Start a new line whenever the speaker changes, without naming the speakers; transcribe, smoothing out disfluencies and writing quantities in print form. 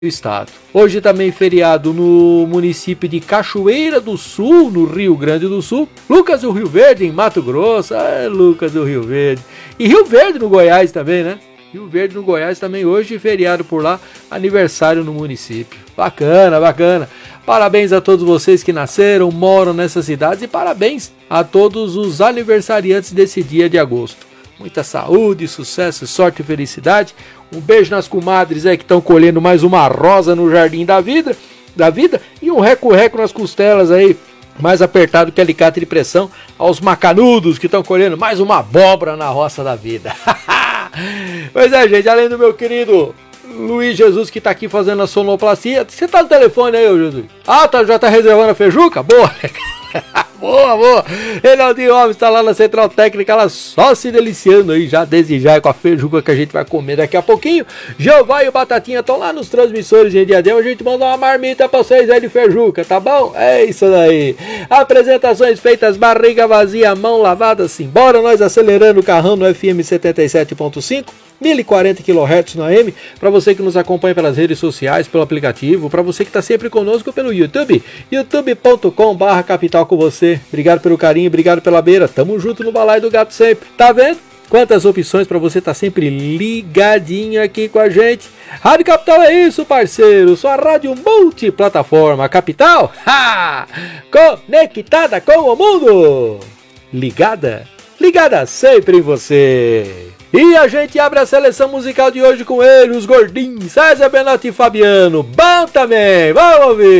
estado. Hoje também feriado no município de Cachoeira do Sul, no Rio Grande do Sul. Lucas do Rio Verde, em Mato Grosso. Lucas do Rio Verde. E Rio Verde no Goiás também, né? Rio Verde no Goiás também hoje, feriado por lá, aniversário no município. Bacana, bacana. Parabéns a todos vocês que nasceram, moram nessas cidades e parabéns a todos os aniversariantes desse dia de agosto. Muita saúde, sucesso, sorte e felicidade. Um beijo nas comadres aí que estão colhendo mais uma rosa no jardim da vida e um reco-reco nas costelas aí, mais apertado que alicate de pressão, aos macanudos que estão colhendo mais uma abóbora na roça da vida. Pois é, gente, além do meu querido Luiz Jesus que tá aqui fazendo a sonoplastia. Você tá no telefone aí, Jesus? Já tá reservando a feijuca? Boa, boa, boa. Reinaldinho Alves tá lá na Central Técnica, ela só se deliciando aí, já desde já com a feijuca que a gente vai comer daqui a pouquinho. Jeová e o Batatinha estão lá nos transmissores em Diadema, a gente manda uma marmita pra vocês aí de feijuca, tá bom? É isso daí. Apresentações feitas, barriga vazia, mão lavada, simbora nós acelerando o carrão no FM 77.5. 1040 kHz no AM, para você que nos acompanha pelas redes sociais, pelo aplicativo, para você que está sempre conosco pelo YouTube, youtube.com/capital com você. Obrigado pelo carinho, obrigado pela beira, tamo junto no balaio do gato sempre, tá vendo? Quantas opções para você estar sempre ligadinho aqui com a gente. Rádio Capital é isso, parceiro, sua rádio multiplataforma. Capital, conectada com o mundo, ligada sempre em você. E a gente abre a seleção musical de hoje com ele, os gordinhos, César Benotti e Fabiano. Bom também, vamos ouvir!